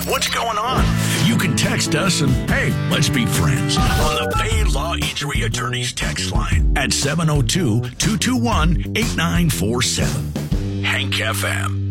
What's going on? You can text us and, hey, let's be friends on the Bay Law Injury Attorneys text line at 702-221-8947. Hank FM.